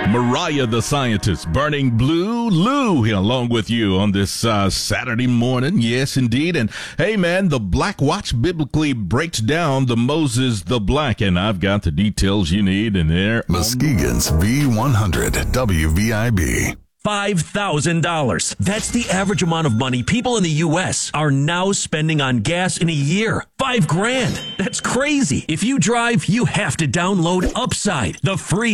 Mariah the Scientist, Burning Blue, Lou, here along with you on this Saturday morning. Yes, indeed. And hey, man, the Black Watch biblically breaks down the Moses the Black, and I've got the details you need in there. Muskegon's V100 WVIB. $5,000. That's the average amount of money people in the U.S. are now spending on gas in a year. $5,000. That's crazy. If you drive, you have to download Upside, the free